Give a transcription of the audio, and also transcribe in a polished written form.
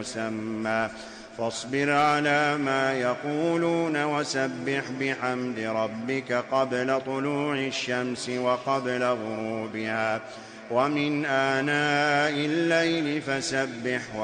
مسمى فاصبر على ما يقولون وسبح بحمد ربك قبل طلوع الشمس وقبل غروبها ومن آناء الليل فسبح